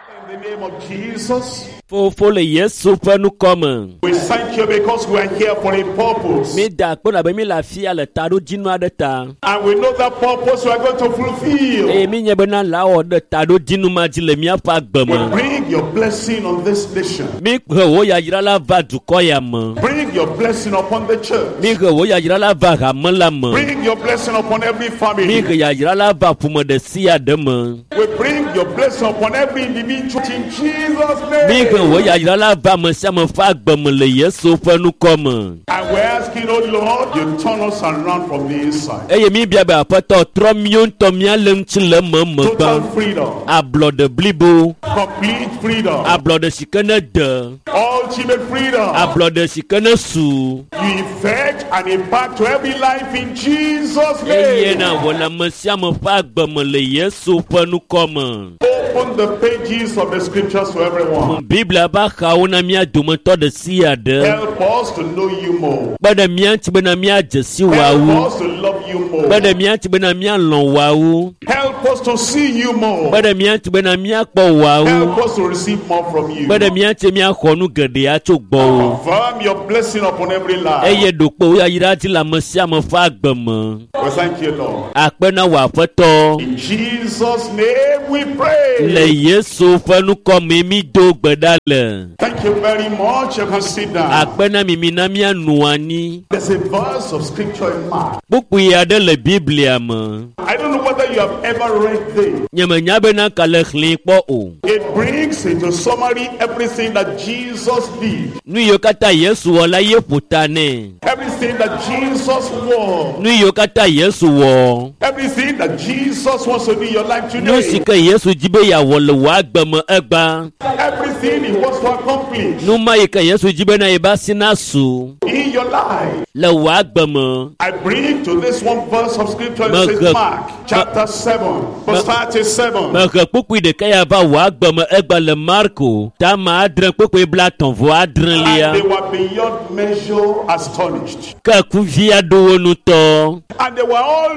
In the name of Jesus, Fofo le Yesu pe nu kɔme. we thank you because we are here for a purpose. Mi da kpɔ na be mi le afia le taɖo dzinu aɖe ta. And we know that purpose we are going to fulfill. Eye mi nye bena la wɔ ɖe taɖo dzinu ma dzi le miaƒe agbe We me. bring your blessing on this nation. Mi he wo yayra la va dukɔ ya me. Bring your blessing upon the church. Mi he wo yayra la va hame la me. Bring your blessing upon every Mi family. he yayra la va ƒome ɖe sia ɖe me. We bring your blessing upon every individual in Jesus' Mi he name. wo yayra la va me sia me ƒe agbe me le Yesu ƒe nu kɔme. And we're asking, oh Lord, you turn us around from the inside. Eye mi bia be aƒetɔ trɔ mío ŋutɔ míale ŋuti le me me Total gbã. freedom. Ablɔɖe blibo. Complete freedom. Ablɔɖe si ke ne de. Ultimate freedom. Ablɔɖe si ke ne su. You effect and impact to every life in Jesus' Eye name. na wɔ le ame sia me ƒe agbe me le Yesu ƒe nu kɔme. Open the pages of the scriptures to everyone. Biblia ƒe axawo na mía dometɔ ɖe sia ɖe. Help us to know you more. Kpe ɖe mía ŋuti bena míadze si Help woawo. us to love you more. Kpe ɖe mía ŋuti bena míalɔ̃ woawo. Help us to see you more. Kpe ɖe mía ŋuti bena míakpɔ woawo. Help us to receive more from you. Kpe ɖe mía ŋuti míaxɔ nu geɖea tso gbɔwò. Confirm your blessing upon every life. Eye ɖokpe wo yayra dzi le ame sia ame ƒe agbe me. We thank you, Lord. Akpe na wò aƒetɔ. In Jesus' name we pray. Le Yesu ƒe nu kɔme mi do gbe ɖa le. Thank you very much. You can sit down. Akpe na mimi na míanu anyi. There's a verse of scripture in Mark. Kpukpui aɖe le Biblia me. I don't know whether you have ever read this. Nyemenya bena ka le xlẽ kpɔ o. It brings into summary everything that Jesus did. Nu yiwo katã Yesu wɔ la ye ƒo ta nɛ. Everything that Jesus was. Nu yiwo katã Yesu wɔ. Everything that Jesus wants to do in your life Nu si today. ke Yesu dzi be yeawɔ le wò agbe me egba. Everything he wants to accomplish Nu ma yi ke Yesu dzi bena yeba si na su in your life. le wò agbe me. I bring to this one verse of scripture in Mark- St. Mark chapter 7 verse 37. Mehe kpukpui ɖeka ya va wò agbe me egba le Marko tama adre kpukpui blaetɔ̃-vɔ-adrelia. And they were beyond measure astonished. Ke kuvi aɖewo nutɔ. And they were all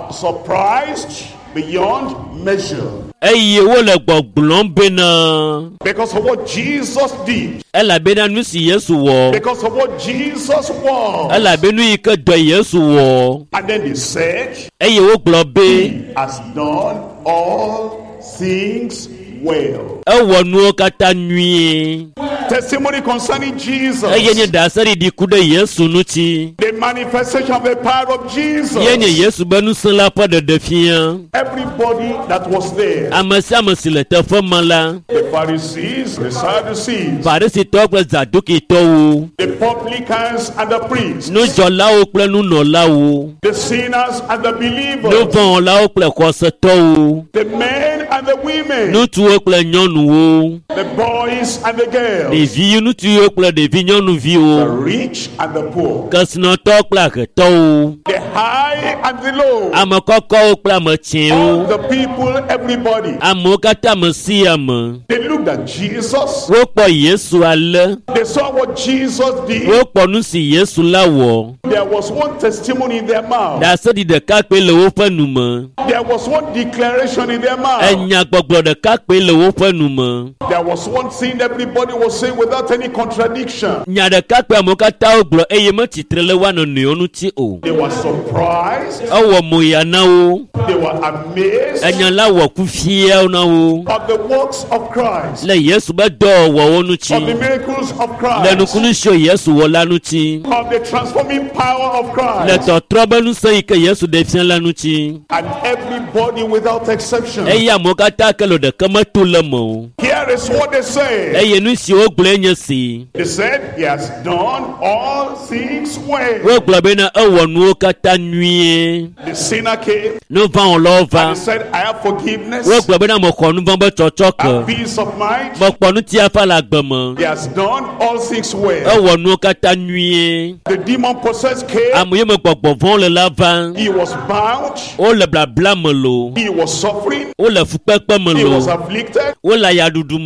surprised beyond measure Eye wole gbɔgblɔm bena because of what Jesus did, elabena nu si Yesu wɔ. because of what Jesus was. Elabena nu yi ke dɔ Yesu wɔ. And then they said, Eye wogblɔ be he has done all things well. ewɔ nuwo katã nyuie. Testimony concerning Jesus. Eye nye dasari di ku ɖe Yesu ŋuti. The manifestation of the power of Jesus. Ye nye Yesu be ŋusẽ la ƒe ɖeɖefia. Everybody that was there, Ame sia ame si le teƒe me la, the Pharisees, the Sadducees, Farisitɔwo kple Zadukitɔwo, the publicans and the priests, nujɔlawo kple nunɔlawo, the sinners and the believers, nuvɔ̃wɔlawo kple xɔsetɔwo, the men and the women, ŋutsuwo kple nyɔnuwo, the boys and the girls, ɖevi ŋutsuwo kple ɖevi the nyɔnuviwo, rich and the poor, kesinɔtɔwo kple ahetɔwo, the high and the low, ame kɔkɔwo kple ame all tsiẽwo, the people, everybody. amewo katã ame si ame. They looked at Jesus. Wokpɔ Yesu ale, They saw what Jesus did. wokpɔ nu si Yesu la wɔ. There was one testimony in their mouth. Ɖasedi ɖekakpɛ le woƒe nume. There was one declaration in their mouth. Enyagbɔgblɔ ɖekakpɛ le woƒe nume. There was one thing everybody was saying without any contradiction. Nya ɖekakpɛ amewo katã wogblɔ eye metsitre le woa nɔnɔewo ŋuti o. They were surprised. Ewɔ moya na wo. They were amazed Enya la wɔ kufiawo na wo. of the works of Christ, Le Yesu be dɔwɔwɔwo of the ŋuti. miracles of Le Christ, nukunu siwo Yesu wɔ la ŋuti. of the transforming power of Le Christ. tɔtrɔ be ŋusẽ yi ke Yesu ɖe fia la ŋuti. And everybody without exception. Eye amewo katã ke le ɖeke meto le me o. Here is what they say. Eye nu si wogblɔe nye si. They said, he has done all things well. Wogblɔ bena ewɔ nuwo katã nyuie. The sinner came Nuvãwɔlawo and va. he said, I have forgiveness, Wogblɔ bena mexɔ nuvã be and tsɔtsɔke. peace of mind. Mekpɔ nutiafa le agbe me. He has done all things well. Ewɔ nuwo katã nyuie. The demon possessed came. Ame yi me gbɔgbɔ vɔ̃wo le la va. He was bound. Wole blabla me lo. He was suffering. Wole fukpekpe me He was lo. afflicted. Wole ayaɖuɖu me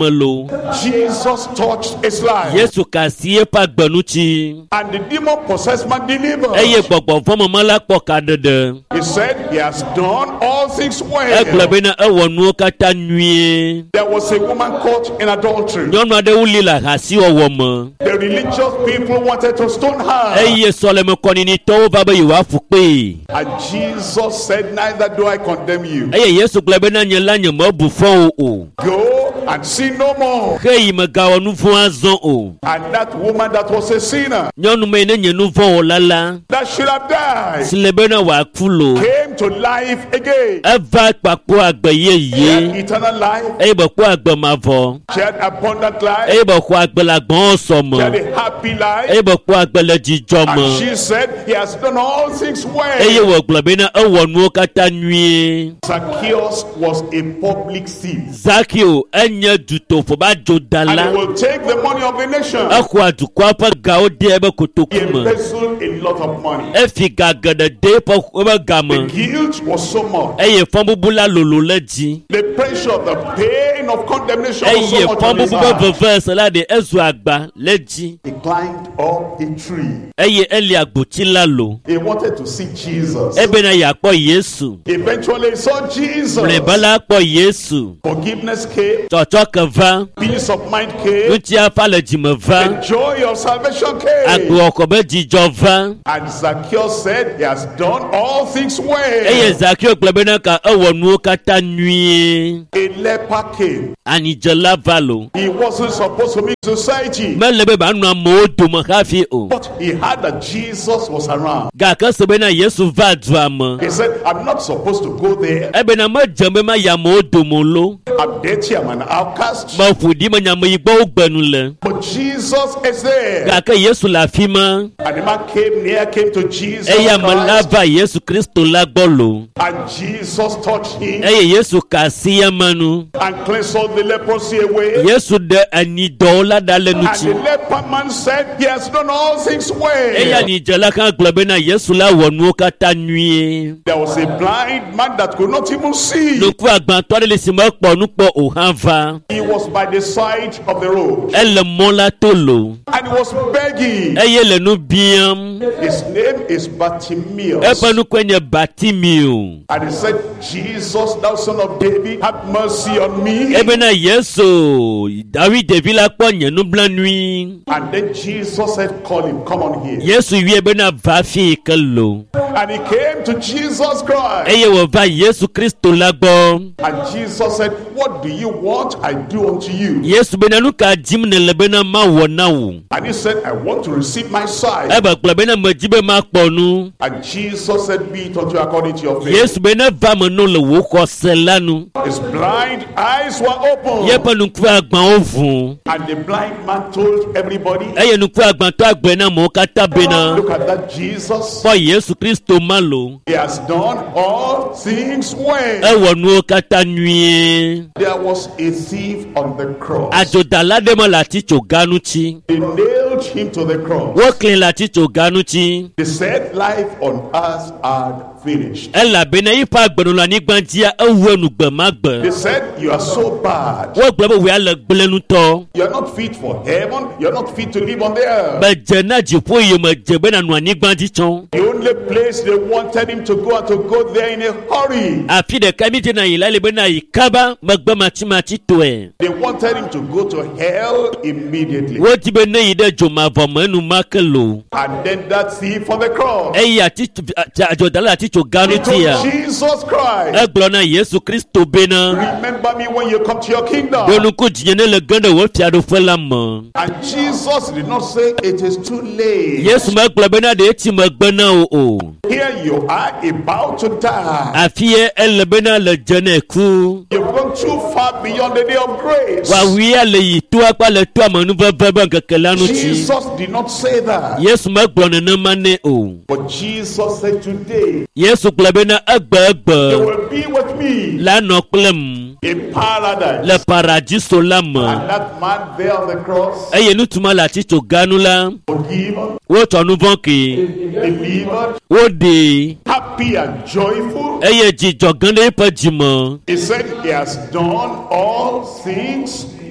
lo. Jesus touched his life. Yesu kasi pa gbenuchi. And the demon-possessed man delivered. Eye gbogbo fomo mala po ka dede. He said he has done all things well. Egbe na ewo nu kata nwie. There was a woman caught in adultery. Nyɔnu aɖe wuli le hasi wɔwɔ me. The religious people wanted to stone her. Eye sɔleme kɔninitɔwo va be yewoafu kpee. And Jesus said, neither do I condemn you. Eye Yesu gblɔ be na nye la nye mebu fɔ o. Go and sin no more. Heyi megawɔ nu vɔ̃ azɔ o. And that woman that was a sinner, Nyɔnu me ne nye nu vɔ̃ wɔla la. that should have died, Si le be na wòaku lo. came to life again. Eva kpakpɔ agbe She had yeye. eternal life. Eye be kpɔ agbe mavɔ. She had abundant life. Eye be xɔ agbe le agbɔ̃ sɔ She had me. a happy life. Eye be kpɔ agbe le dzidzɔ And me. she said, he has done all things Eye well. wògblɔ be na ewɔ nuwo katã nyuie. Zacchaeus was a public thief. Zakio enye dutoƒo ba And dzodala. he will take the money of the nation. Exɔa dukɔa ƒe gawo de ebe He kotoku me. embezzled a lot of money. Efi ga geɖe de ƒe ebe game. Guilt was so much. Eye fɔbubu la lolo le dzi. The pressure, the pain of condemnation was Eye so much on his fɔbubu ƒe heart. veve se la de ezu agba le dzi. He climbed up a tree. Eye eli agboti la lo. He wanted to see Jesus. Ebe na yeakpɔ Yesu. Eventually he saw Jesus. Mlɔeba la kpɔ Yesu. Forgiveness came. Tsɔtsɔ ke va. Peace of mind came. Ŋutiafa le dzime va. The joy of salvation came. Agbeɔxɔ be dzidzɔ va. And Zacchaeus said he has done all things well. Eye Zakio gblɔ be na ka ewɔ nuwo katã nyuie. A leper came. Anidzela va lo. He wasn't supposed to meet society. Mele be ba nu amewo dome hafi o. But he heard that Jesus was around. Gake se be na Yesu va dua me. He said, I'm not supposed to go there. Ebe na medze be ma yi amewo dome lo. I'm dirty, I'm an outcast. Meƒoɖi me nyameyibɔwo gbenu le. But Jesus is there. Gake Yesu le afi ma. And the man came near, came to Jesus Eye ame la Christ. va Yesu Kristo la gbɔ lo. And Jesus touched him Eye Yesu ka asi eme nu. and cleansed all the leprosy away. Yesu de anidɔwo la ɖa le And the ŋuti. leper man said, he has done all things Eye well. anidzela hã gblɔ be na Yesu la wɔ nuwo katã nyuie. There was a blind man that could not even see. Nuku agbãtɔ aɖe le si mekpɔ nu kpɔ o hã va. He was by the side of the road. Ele mɔ la to lo. And he was begging. Eye le nu biam. His name is Bartimaeus. Eƒe nukue nye Bartimeo. And he said, Jesus, thou son of David, have mercy on me. Ebe na Yesu, David ɖevi la kpɔ nye nublanui. And then Jesus said, call him, come on here. Yesu wie be na va fi ke lo. And he came to Jesus Christ. Eye wòva Yesu Kristo la gbɔ. And Jesus said, what do you want? I do unto you. Yesu be na nu ka dim nele be na ma wɔ na wo. And he said, I want to receive my sight. Ebe gblɔ be na medzi be ma kpɔ nu. And Jesus said, be it unto you according to your faith. Yesu be na va me no le wò xɔse la nu. His blind eyes were open. Yeƒe nukue agbãwo vu. And the blind man told everybody, Eye nukue agbãtɔ agblɔe na amewo katã bena. look at that Jesus. Kpɔ Yesu Kristo ma lo. He has done all things well. Ewɔ nuwo katã nyuie. There was a thief on the cross. Adzodala ɖe me le atitsoga ŋuti. They nailed him to the cross. Wokli le atitsoga ŋuti. They said life on earth had finished. Elabena yiƒe agbenɔnɔ le anyigba dzia ewu enu gbe ma They gbe. said you are so bad. Wogblɔ be wòa le gblẽ nutɔ. You are not fit for heaven. You are not fit to live on the earth. Medze na dziƒo yi medze bena nu anyigba dzi tsɔ. The only place they wanted him to go there in a hurry. Afi ɖeka mi tena yi la le bena yi kaba megbe matsimatsi tɔe. They wanted him to go to hell immediately. Wodi be ne yi ɖe dzomavɔ me enumake lo. And then that thief on the cross. Eye adzodala atitsoga He told ŋutia. Jesus Christ, Egblɔ na Yesu Kristo bena. remember me when you come to your kingdom. Ɖo nuku dzinye ne le ge ɖe wò fiaɖoƒe la me. And Jesus did not say it is too late. Yesu megblɔ bena ɖe eti megbe na wo o. Here you are about to die. Afie ele bena le dze ne ku. You've gone too far beyond the day of grace. Wawia le yi toa kpa le toa me nuveve be ŋkeke la ŋuti. Jesus did not say that. Yesu megblɔ nenema ne o. But Jesus said today, Yesu gblɔ bena egbe you egbe will be with me la nɔ kplem in paradise. le paradiso la me. And that man there on the cross, Eye nutuma le atitsoga nu la. forgiven, Wotsɔ nu vɔ ke. delivered, Woɖee. happy and joyful. Eye dzidzɔ gã ɖe eƒe dzime. He said he has done all things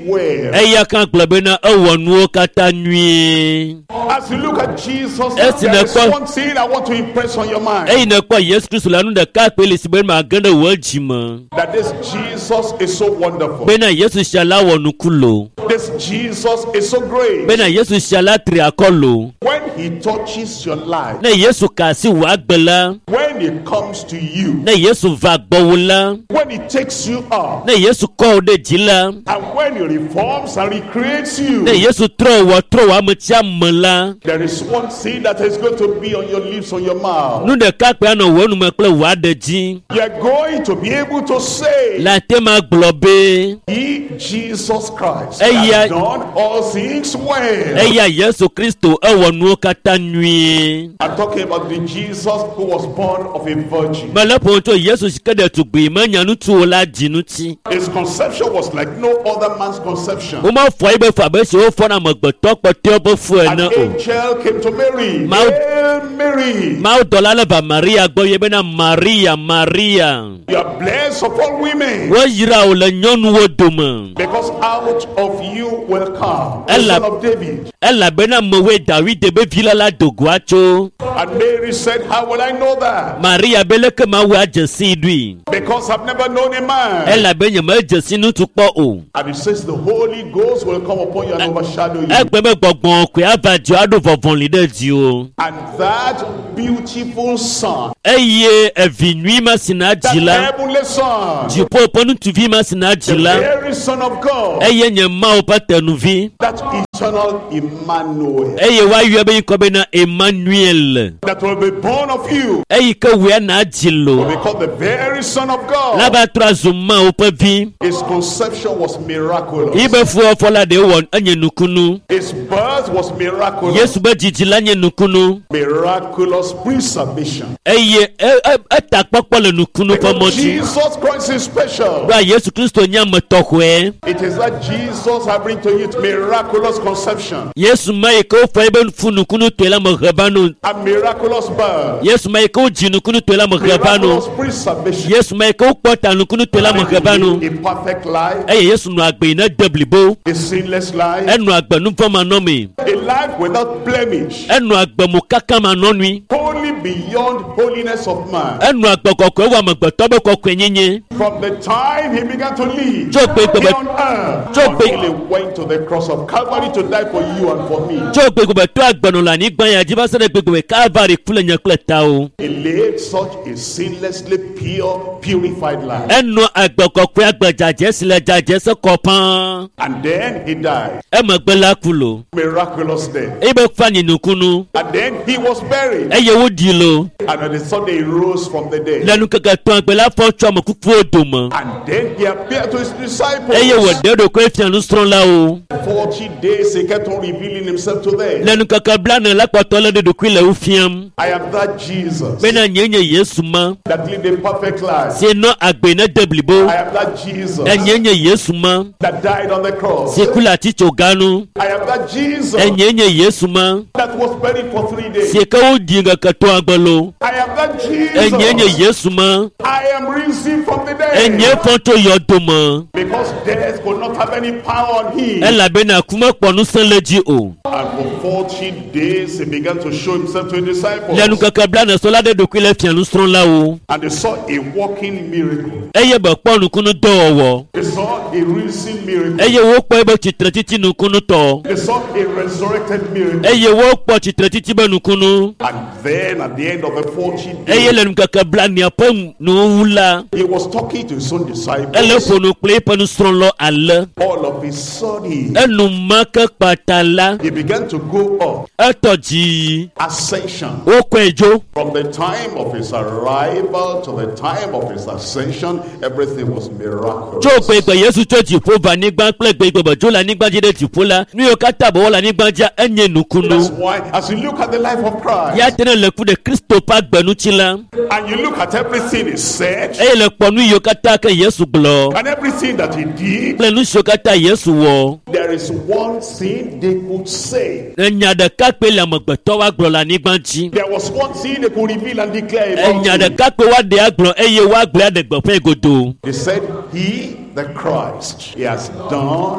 well. Eya kan gblɔ bena ewɔ nuwo katã nyuie. As you look at Jesus, Yes, there is in the- one thing I want to impress on your mind. Eyi ne kpɔ Yesu Kristu la nu ɖeka kpe le si be ma ge ɖe wò dzi me. That this Jesus is so wonderful. Bena Yesu sia la wɔ nuku lo. This Jesus is so great. Bena Yesu sia la tri akɔ lo. When he touches your life, Ne Yesu ka asi wò agbe la. when he comes to you, Ne Yesu va gbɔwò la. when he takes you up, Ne Yesu kɔ wò ɖe dzi la. and when he reforms and recreates you, Ne Yesu trɔ wò ametsia me la. there is one thing that is going to be on your lips, on your mouth. Nu ɖeka kpe anɔ wò nume kple wò aɖe dzi. You are going to be able to say, La te ma gblɔ be. he, Jesus Christ, Eya- has done all things well. Eya Yesu Kristo ewɔ nuwo katã nyuie. I'm talking about the Jesus who was born of a virgin. Mele ƒo tso Yesu si ke ɖe tugbi menya ŋutsuwo la dzi ŋuti. His conception was like no other man's conception. Womefɔ yi be fu abe si wofɔna amegbetɔ kpɔtɔewo be fu An ene o. angel came to Mary. Mau- Hail Mary, Mawu dɔla le va Maria gbɔ ye bena Maria Maria. you are blessed of all women, Woyra wò le nyɔnuwo dome. because out of you will come the Ella- son of David. Elabena mewoe Dawide be vi la do goa tso. And Mary said, how will I know that? Maria be leke Mawu adze si ɖui. Because I've never known a man. Elabe nye medze si ŋutsu kpɔ o. And it says the Holy Ghost will come upon you and overshadow you. Egbe be gbɔgbɔ koe ava dzo aɖo vɔvɔli ɖe dziwo. And that beautiful son, Eye evi nyui ma si na that dzi la. heavenly son, Dziƒo ƒe ŋutsuvi ma si na the dzi la. very son of God, Eye nye Mawu ƒe tenuvi. that eternal Emmanuel, Eye woayɔe be ŋkɔ bena Emmanuel. that will be born of you, Eyi ke woe na dzi will lo. be called the very son of La God. va trɔ azu Mawu ƒe vi. His conception was miraculous. Yi be fuwɔfɔ la ɖe wɔ enye nukunu. His birth was miraculous. Yesu be dzidzi la nye nukunu. Miraculous preservation. Eye eta kpɔkpɔ le nukunu ƒe Because mɔdzi. Jesus Christ is special. Ɖoa Yesu Kristo nye ame tɔxɔe. It is that Jesus I bring to you miraculous conception Yesu ma yi ke wofɔ ebe fu nukunu toe la me he va no. and miraculous birth. Yesu ma yi ke wodzi nukunu toe la me he va no. Miraculous preservation. Yesu ma yi ke wokpɔ ta nukunu toe la me he va no. A perfect life, Eye Yesu nɔ agbe yi ne de blibo. a sinless life, Enɔ agbe nuvɔmanɔme. a life without blemish, Enɔ agbe mo kaka manɔnui. wholly beyond holiness of man. Enɔ agbe kɔkɔe wɔ amegbetɔ be kɔkɔe nyenye. From the time he began to live Tso gbe here gbegbe on earth, Tso gbe- until he went to the cross of Calvary to die for you and for me. Tso gbegbetɔ agbenɔ le anyigba ya dzi va se ɖe gbegbe Calvary ku le nye kple tawo. He lived such a sinlessly pure, purified life. Enɔ agbe kɔkɔe agbe dzadze si le dzadze se kɔ pãa. And then he died. Emegbe la ku lo. Miraculous death. Eye be fa nye nukunu. And then he was buried. Eye wodi lo. And on the Sunday he rose from the dead. Le nukeke tɔn agbe la fɔ tso ame kukuwo dome. And then he appeared to his disciples. Eye wòɖe ɖokoe fia nusrɔ̃lawo. 40 days he kept on revealing himself to them. Le nukeke blane la kpɔtɔ le ɖe ɖokui le wo fiam. I am that Jesus Bena nye nye Yesu ma. that lived a perfect life. Si nɔ agbe ne de blibo. I am that Jesus Enye nye Yesu ma. that died on the cross. Si ku le atitso ganu. I am that Jesus Enye nye Yesu ma. that was buried for 3 days. Si ke wodi ŋkeke tɔn agbe lo. I am that Enye nye Jesus. Yesu ma. I am risen from the Enye dead. fɔ tso yɔdome. Because death could not have any power on him. Elabena ku mekpɔ nusẽ le dzi o. And for 40 days he began to show himself to his disciples. Le nukeke blane so la ɖe ɖokui le fia nusrɔ̃lawo. And they saw a walking miracle. Eye be kpɔ nukunu dɔwɔwɔ. They saw a risen miracle. Eye wokpɔ ebe tsitre titi nukunu tɔ. They saw a resurrected miracle. Eye wokpɔ tsitre titi be nukunu. And then at the end of the 40 Eye days, le nukeke blania ƒe nuwu la. he was talking to his own Ele disciples. ƒo nu kple eƒe nusrɔ̃lɔ ale. All of a sudden, Enumake kpata la. he began to go up. Etɔ dzi. Ascension. Wokɔe dzo. From the time of his arrival to the time of his ascension, everything was miraculous. Tso gbegbe Yesu tso dziƒo va anyigba kple gbegbe be dzo le anyigba dzi ɖe dziƒo la. Nu yiwo katã be wɔ le anyigba dzia enye That's nukunu. why, as you look at the life of Christ, Ya tene le ku ɖe Kristo ƒe agbenutsi la. and you look at everything he said, Eye le kpɔ nu yiwo katã ke Yesu gblɔ. and everything that he did, Kple nu siwo katã Yesu wɔ. there is one thing they could say. Enya ɖeka kpe le amegbetɔ agblɔ le anyigba dzi. There was one thing they could reveal and declare about Enya him. ɖeka kpe woaɖe agblɔ eye woagblɔe aɖe gbeƒãe godoo. They said, he, the Christ, he has done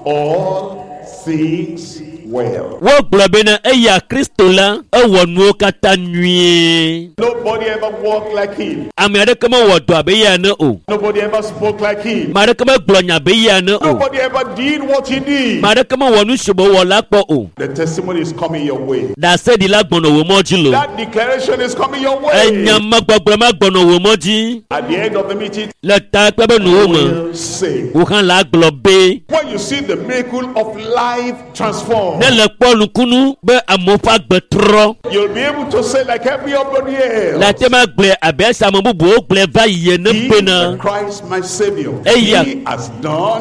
all things well. Wo gblɔ bena eya Kristo la ewɔ nuwo katã nyuie. Nobody ever walked like him. Ame aɖeke mewɔ dɔ abe eya ene o. Nobody ever spoke like him. Ame aɖeke megblɔ nya abe eya ene o. Nobody ever did what he did. Ame aɖeke mewɔ nu si wòwɔ la kpɔ o. The testimony is coming your way. Ɖasedi la gbɔnɔ wò mɔ dzi lo. That declaration is coming your way. Enyamagbɔgblɔ ma gbɔnɔ wò mɔ dzi. At the end of the meeting, Le ta kpe be nuwo me. will say, Wò hã la gblɔ be. when you see the miracle of life transformed, Ne le kpɔ nukunu be amewo ƒe agbe trɔ. you'll be able to say like everybody else, La te ma gblɔ abe esi ame bubuwo gblɔ va yi ene he, bena. the Christ my Savior, Eya. he has done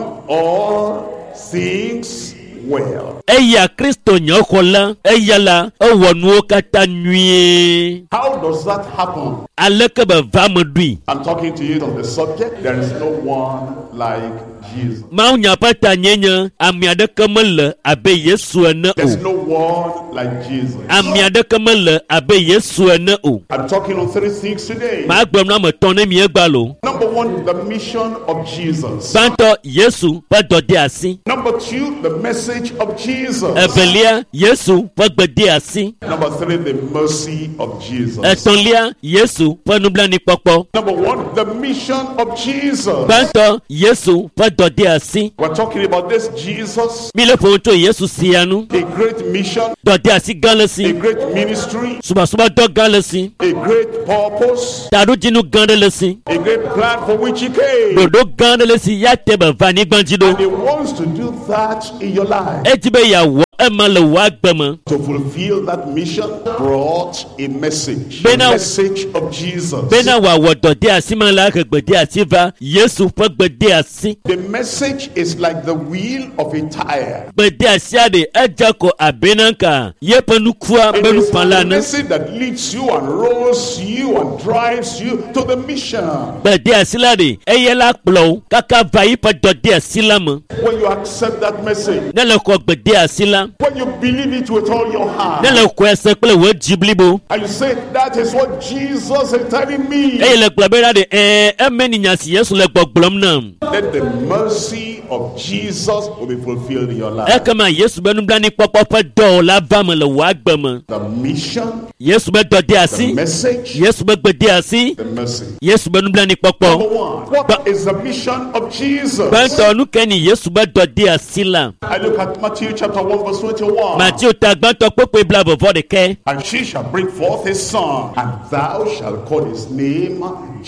all things well. Eya Kristo nye xɔ la, eya la ewɔ nuwo katã nyuie. How does that happen? Aleke be va me ɖoe. I'm talking to you on the subject. There is no one like Jesus. Mawu nya ƒe tanye nye ame aɖeke mele abe Yesu ene There's o. no one like Jesus. Ame aɖeke mele abe Yesu ene o. I'm talking on three things today. Maa gblɔm na ame etɔ̃ ne mi egba lo. Number one, the mission of Jesus. Gbãtɔ Yesu ƒe dɔde asi. Number two, the message of Jesus. Evelia Yesu ƒe gbede asi. Number three, the mercy of Jesus. Etɔ̃lia Yesu ƒe nublanuikpɔkpɔ. Number one, the mission of Jesus. Gbãtɔ Yesu ƒe dɔde asi. We're talking about this Jesus, Mi le ƒo tso Yesu sia nu. a great mission, Dɔde asi gã le a si. great ministry, Subasubadɔ gã le si. a great purpose, Taɖodzinu gã ɖe le si. a great plan for which he came. Ɖoɖo gã ɖe le si ya te be va anyigba dzi And ɖo. he wants to do that in your life. Edi be yeawɔ ema le wò agbe me. To fulfill that mission brought a message. The Bena- message of Jesus. Bena wòawɔ dɔde asi ma la he gbede asi va Yesu ƒe gbede asi. The message is like the wheel of a tire. Gbede asia ɖe edze ko abena ka ye ƒe nukua It be is nufan la the ne. message that leads you and rolls you and drives you to the mission. Gbede asi la ɖe eye la kplɔ wo kaka va yi ƒe dɔde asi la me. When you accept that message, Ne le xɔ gbede asi la. when you believe it with all your heart, Ne le xɔe se kple wò dzi blibo. and you say, that is what Jesus is telling me, Eye le gblɔ be la ɖe eme ni nya si Yesu le gbɔgblɔm nam. then the mercy of Jesus will be fulfilled in your life. Ekema Yesu be nublanuikpɔkpɔ ƒe dɔwɔla va me le wò agbe me. The mission, Yesu be dɔde the asi. message, Yesu be gbede asi. the mercy. Yesu be Number nublanuikpɔkpɔ. one, what is the mission of Jesus? Gbãtɔ nu ke ni Yesu be dɔde asi la. I look at Matthew chapter 1 verse 21. Matthew ta gbãtɔ kpekpe blavɔvɔ ɖeke. And she shall bring forth a son, and thou shalt call his name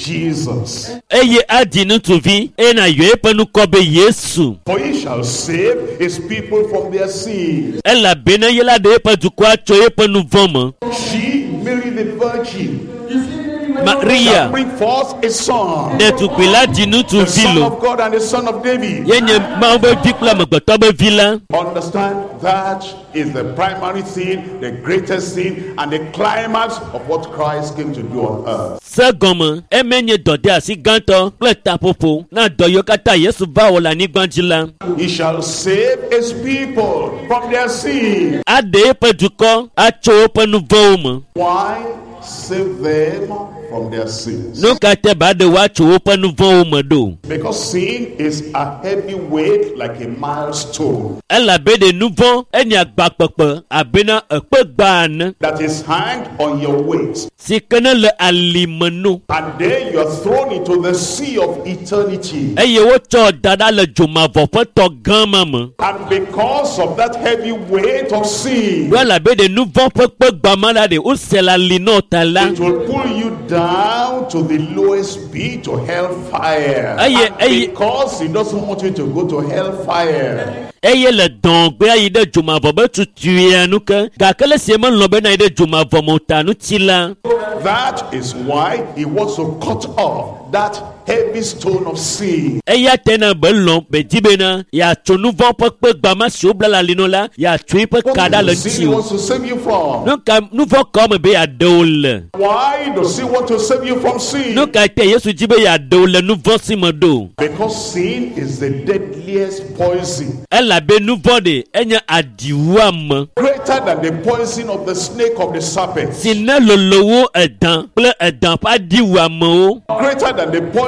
Jesus. Eye adi ŋutsuvi eye na yɔ eƒe nukɔ be Yesu. For he shall save his people from their sins. Elabena ye la ɖe eƒe dukɔa tso eƒe nu vɔ me. She, Mary the Virgin, shall Maria bring forth a son, ɖetugbi la di the ŋutsuvi son lo. of God and the son of David. Ye nye Mawu be vi kple amegbetɔ be vi la. Understand, that is the primary thing, the greatest thing, and the climax of what Christ came to do on earth. Se gɔme eme nye dɔde asi gãtɔ kple taƒoƒo na dɔ yiwo katã Yesu va wɔ le anyigba dzi la. He shall save his people from their sins. Aɖe eƒe dukɔ atso woƒe nu vɔwo me. Why? Save them from their sins. Nu ka te ba ɖe woatso woƒe nu vɔwo me ɖo. Because sin is a heavy weight like a milestone Elabe ɖe nu vɔ enye agbakpekpe abena ekpe gbã ene. that is hanged on your waist. Si ke ne le alime nu. And then you are thrown into the sea of eternity. Eye wotsɔ da ɖa le dzomavɔ ƒe tɔ gã ma me. And because of that heavy weight of sin, Do elabe ɖe nu vɔ ƒe kpe gbã ma la ɖe wose le ali na wo ta la. it will pull you down to the lowest pit, to hellfire. Aye, And aye. because he doesn't want you to go to hellfire, Eye le dɔngbe ayi ɖe dzomavɔ be tutuia nu ke gake le sie melɔ bena yi ɖe dzomavɔ me ta nu ti la. that is why he wants to cut off that heavy stone of sin. Eya tena be lɔm be di bena yeatso nu vɔ ƒe kpe gbã ma siwo bla le ali na wo la yeatsoe ƒe What ka ɖa le is the sin ŋuti he o. wants to save you from? Nu vɔ ka me be yeaɖe wo le. Why does he want to save you from sin? Nu ka te Yesu dzi be yeaɖe wo le nu vɔ si me ɖo. Because sin is the deadliest poison, Elabe nu vɔ ɖe enye aɖiwuame greater than the poison of the snake of the serpent, si ne lolowo edã kple edã ƒe aɖiwuamewo. greater than the poison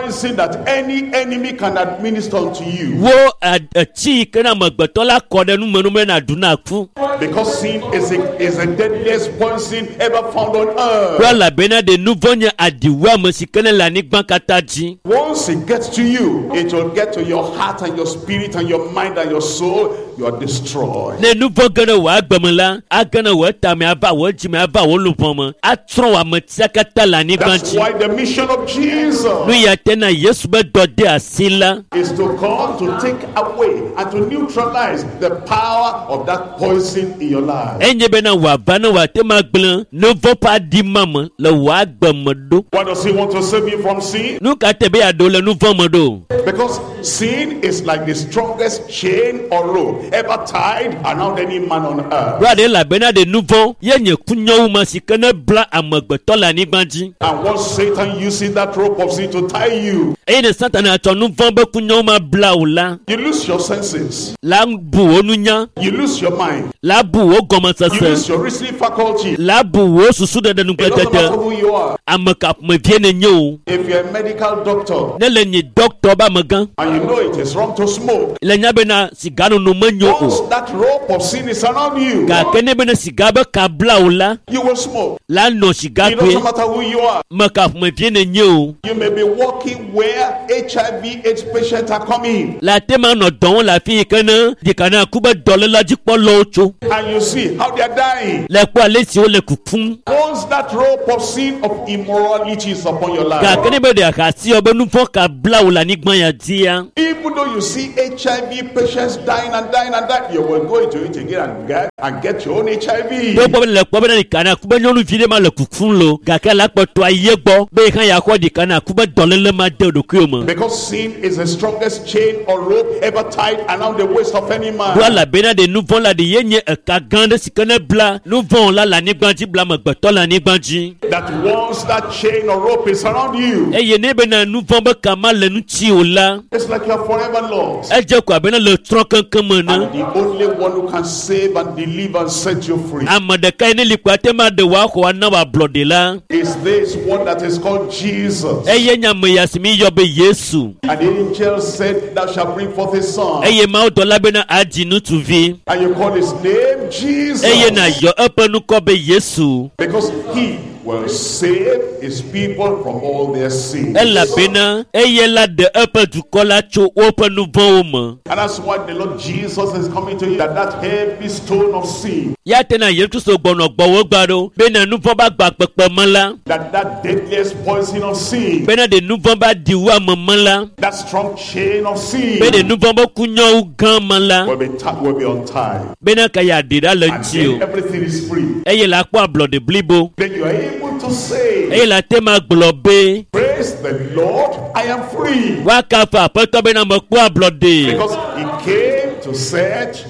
poison that any enemy can administer unto you. wo chi kana magbetola kodenu menume na dunaku Because sin is the deadliest poison ever found on earth. wala bena de nouvonya adiwa mesikene la nigban kataji. Once it gets to you, it will get to your heart and your spirit and your mind and your soul. You are destroyed. ne nouvo gana wa gbemela agana wa tame aba wa jime aba wo lupoma atron wa metiakata la That's nigbanji. why the mission of Jesus nu ya tena yesu be dode asila is to come to take away and to neutralize the power of that poison in your life. enye bena wa bana wa tema gblen nouvo pa di mama le wa gbemedo. Why does he want to save you from sin? nu ka tebe ado le nouvo modo Because sin is like the strongest chain or rope ever tied around any man on earth. rade la bena de nouvo ye nye kunyo ma sikene bla amegbeto la nigbanji. And once Satan uses that rope of sin to tie you, eye ne satana atɔ nouvo be kunyo ma bla o la you lose your senses, la bu wo nunya you lose your mind, la bu wo you gɔmesese lose your reasoning faculty. la bu wo susu dede It doesn't matter nukpetete who you are. ame kapome vie ne nye o If you're a medical doctor ne le nye dɔktɔ ba megã and you know it is wrong to smoke, le nya bena siga nono menyo once o that rope of sin is around you, gake ne bena siga be ka bla o la you will smoke. la nɔ siga It doesn't kpe matter who you are. me kapome vie ne nye o You may be walking where HIV/AIDS patients are coming, la tema nɔ dɔn wo le afi yi ke ne dikana ku be dɔléla dzikpɔlawo tso and you see how they are dying. le kpɔ ale si wo le kukum Once that rope of sin of immorality is upon your life, gake ne be de ahasi wo be nuvɔ ka bla wo le anyigba ya dzia. even though you see HIV patients dying and dying and dying, you will go into it again and get your own HIV. tó gbọ́ le kpɔ bena dikana ku be nyɔnuvi ɖe ma le kukum lo gake la kpɔtɔ aye gbɔ be yi hã ya kɔ dikana ku be dɔléle ma de ɖokuiwo me. Because sin is the strongest chain or rope ever tied around the waist of any man. do elabena de nuvɔ la de ye nye eka gã ɖe si ke ne bla nuvɔ la le anyigba dzi bla amegbetɔ le anyigba dzi. That once that chain or rope is around you, eye ne bena nuvɔ be kama le ŋuti o la it's like you're forever lost. edze ko abena le trɔ keŋkeŋ me ne. And the only one who can save and deliver and set you free ame ɖeka yi ne li ko ate ma de woaxɔ ana woablɔɖe la is this one that is called Jesus. eye nyame ya si mi yɔ be yesu And the angel said, thou shalt bring forth a son, eye mawudɔla bena adzi ŋutsuvi and you call his name Jesus, eye nàyɔ eƒe nukɔ be yesu because he will save his people from all their sins. elabena eye la de eƒe dukɔ la tso woƒe nu vɔ̃wo me. And that's why the Lord Jesus is coming to you, that heavy stone of sin, ya tena yesu so gbɔnɔ gbɔwo gba ɖo bena nuvɔ ba gba kpekpe me la that deadliest poison of sin, bena de nuvɔ ba di wu ame me la that strong chain of sin be de nuvɔ be kunyɔwu gã me la will be untied. bena ka ya ɖi ɖa le And ŋuti then o everything is free. eye la kpɔ ablɔɖe blibo Then you are able to say, eye la te ma gblɔ be praise the Lord, I am free. woakafa aƒetɔ bena mekpɔ ablɔɖe Because he came to set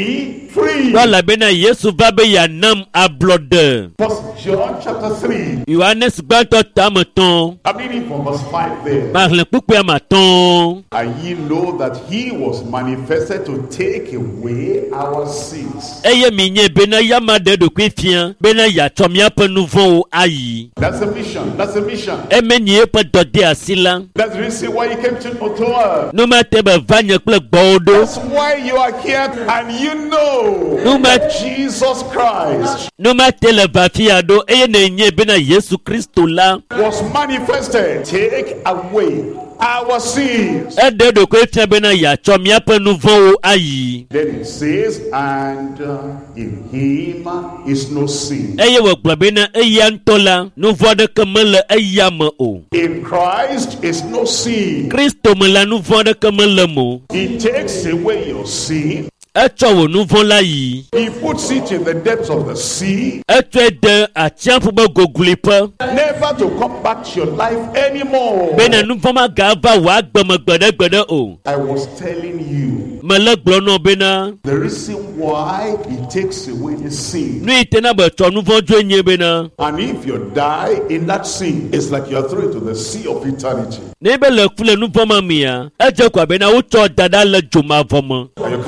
me free. ɖo elabena yesu va be yeanam ablɔɖe. First John chapter 3. yohanes gbãtɔ tame tɔn I'm reading from verse 5 there. maxlẽ kpukpea ma tɔn. And ye know that he was manifested to take away our sins. eye mi nye bena yama ɖe ɖokui fia bena yeatsɔ míaƒe nu vɔ̃wo ayi. That's the mission. That's the mission. eme nye eƒe dɔ de asi la. That's the reason why he came to earth. nu mate be va nye kple gbɔwo ɖo. That's why you are here and you know No, ma- that Jesus Christ nu mate le va fia ɖo eye ne nye bena yesu kristo la. was manifested. Take away our sins. eɖe ɖokui fia bena yeatsɔ míaƒe nu vɔ̃wo ayi. Then it says, and in him is no sin. eye wògblɔ bena eya ŋutɔ la nu vɔ̃ aɖeke mele eya me o. In Christ is no sin. kristo me la nu vɔ̃ aɖeke mele me o. He takes away your sin. etsɔ wò nu vɔ̃ la yi. He puts it in the depths of the sea, etsɔe de atsiaƒu be gogliƒe never to come back to your life anymore. bena nu vɔ̃ magava wò agbeme gbeɖegbeɖe o. I was telling you mele gblɔ nɔ bena the reason why he takes away the sin. nu yi tena be tsɔ nu vɔ̃ dzoe nye bena And if you die in that sin, it's like you're thrown into the sea of eternity. ne be le ku le nu vɔ̃ ma mea edze ko abena wotsɔ da ɖa le dzomavɔ me And you cannot escape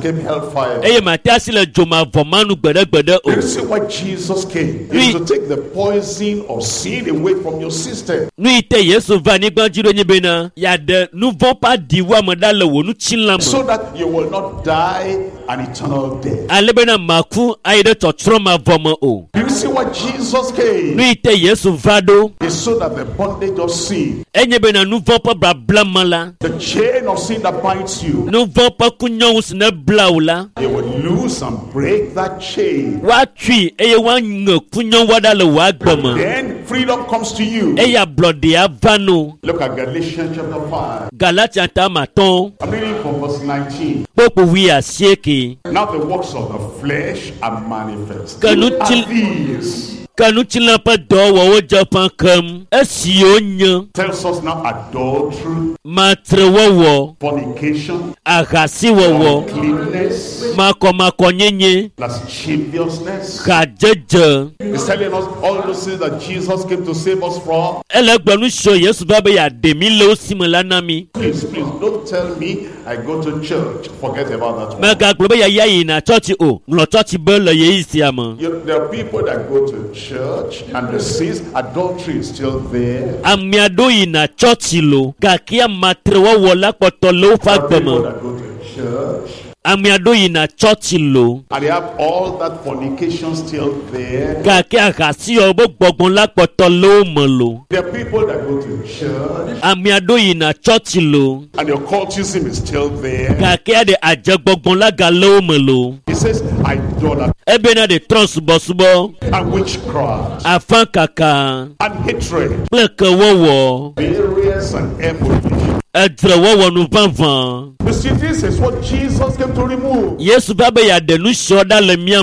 escape hellfire. eye mate asi le dzoma vɔmanu gbeɖegbeɖe You o. see why Jesus came? Oui. Is to take the poison of sin away from your system. Nu yi te Yesu va anyigba dzi ɖo nye bena yaɖe nu vɔ ƒe aɖiwu ame ɖa le wò nutsilã So me. that you will not die an eternal death. Ale bena maku ayi ɖe tsɔtsrɔ̃ mavɔ me o. You see why Jesus Nu came? yi te Yesu va ɖo Is so that the bondage of sin, enye bena nu vɔ ƒe babla me la, the chain of sin that binds you, nu vɔ ƒe kunyɔnu si ne bla o la, you will lose and break that chain. woatui eye woaŋe kunyɔnua ɖa le wò agbe me. Then freedom comes to you. Eye ablɔɖea va no. Look at Galatians chapter 5. Galatia ta matɔn I'm reading from verse 19. kpokpo wi asieke. Now the works of the flesh are manifest. Can you Are tell- these? Ke nutsilã ƒe dɔwɔwɔ dze ƒã kem. Esiwo nye Tells us now adultery, matrewɔwɔ, fornication, ahasiwɔwɔ, uncleanness, makɔmakɔnyenye, lasciviousness. hadzedze. He's telling us all those things that Jesus came to save us from. Ele gblɔ nu sio Yesu va be yeaɖe mi le wo si me la na mi. Please, don't tell me I go to church. Forget about that one. Megagblɔ be yaya yina tsɔtsi o. Ŋlɔ tsɔtsi be le yeyi sia me. There are people that go to church and the sins, adultery is still there. Ame aɖewo yina tsɔtsi lo gake amatrewɔwɔ la kpɔtɔ le woƒe There are agbe people me. that go to church Ame aɖewo yina tsɔtsi lo and they have all that fornication still there. gake ahasiwɔ be gbɔgbɔ la kpɔtɔ le wo me lo. There are people that go to church Ame aɖewo yina tsɔtsi lo and the occultism is still there. gake aɖe adzegbɔgbɔ la ga le wo me lo. He says idolatry Ebena ɖe trɔ subɔsubɔ, and witchcraft afã kaka and hatred, kple kewɔwɔ, variance and emulation. edzrewɔwɔ nu vavã. You see, this is what Jesus came to remove. Yesu va be yeaɖe nu siɔ ɖa le mía